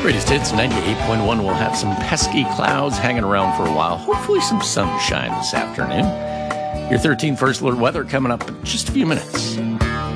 Greatest hits 98.1 will have some pesky clouds hanging around for a while. Hopefully some sunshine this afternoon. Your 13 First Alert weather coming up in just a few minutes.